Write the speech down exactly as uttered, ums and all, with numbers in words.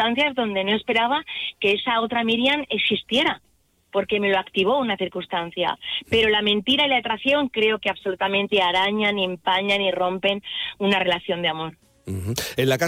circunstancias donde no esperaba que esa otra Miriam existiera, porque me lo activó una circunstancia. Pero la mentira y la atracción creo que absolutamente arañan, empañan y rompen una relación de amor. Uh-huh. En la casa